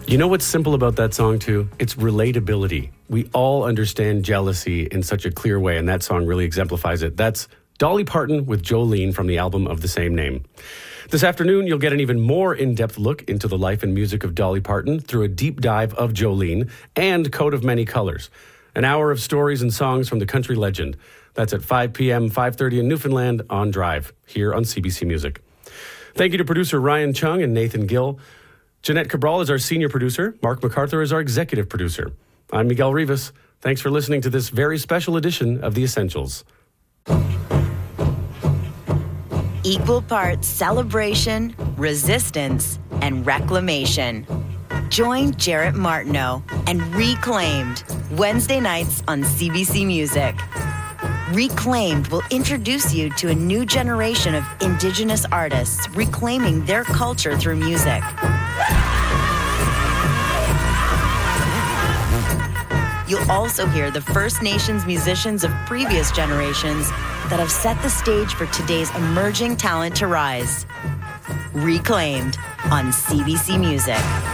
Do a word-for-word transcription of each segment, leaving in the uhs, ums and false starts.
You know what's simple about that song, too? It's relatability. We all understand jealousy in such a clear way, and that song really exemplifies it. That's Dolly Parton with Jolene from the album of the same name. This afternoon, you'll get an even more in-depth look into the life and music of Dolly Parton through a deep dive of Jolene and Coat of Many Colors. An hour of stories and songs from the country legend. That's at five p.m., five thirty in Newfoundland on Drive, here on C B C Music. Thank you to producer Ryan Chung and Nathan Gill. Jeanette Cabral is our senior producer. Mark MacArthur is our executive producer. I'm Miguel Rivas. Thanks for listening to this very special edition of The Essentials. Equal parts celebration, resistance, and reclamation. Join Jarrett Martineau and Reclaimed Wednesday nights on C B C Music. Reclaimed will introduce you to a new generation of Indigenous artists reclaiming their culture through music. You'll also hear the First Nations musicians of previous generations that have set the stage for today's emerging talent to rise. Reclaimed on C B C Music.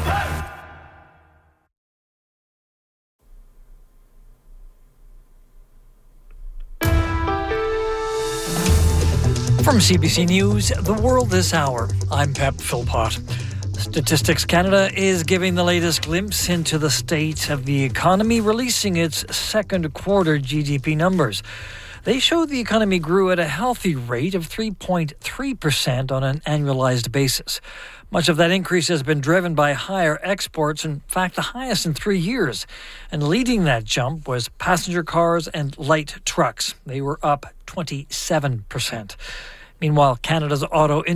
From C B C News, The World This Hour, I'm Pep Philpott. Statistics Canada is giving the latest glimpse into the state of the economy, releasing its second quarter G D P numbers. They show the economy grew at a healthy rate of three point three percent on an annualized basis. Much of that increase has been driven by higher exports, in fact, the highest in three years. And leading that jump was passenger cars and light trucks. They were up twenty-seven percent. Meanwhile, Canada's auto